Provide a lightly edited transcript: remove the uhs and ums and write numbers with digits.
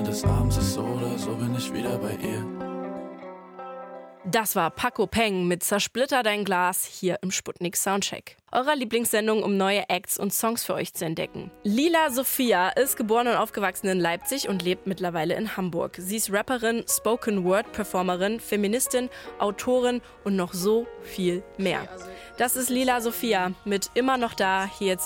des Abends ist so oder so, bin ich wieder bei ihr. Das war Paco Peng mit Zersplitter dein Glas hier im Sputnik Soundcheck. Eurer Lieblingssendung, um neue Acts und Songs für euch zu entdecken. Lila Sophia ist geboren und aufgewachsen in Leipzig und lebt mittlerweile in Hamburg. Sie ist Rapperin, Spoken-Word-Performerin, Feministin, Autorin und noch so viel mehr. Das ist Lila Sophia mit Immer noch da, hier jetzt